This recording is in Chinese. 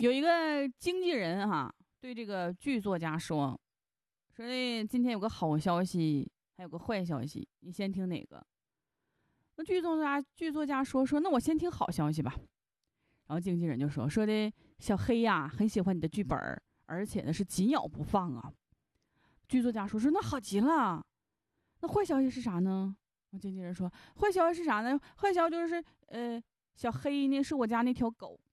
有一个经纪人对这个剧作家说今天有个好消息，还有个坏消息，你先听哪个？那剧作家说那我先听好消息吧。然后经纪人就说的小黑呀，很喜欢你的剧本，而且呢是紧咬不放啊。剧作家说那好极了。那坏消息是啥呢？经纪人说坏消息是啥呢？坏消息就是小黑呢是我家那条狗，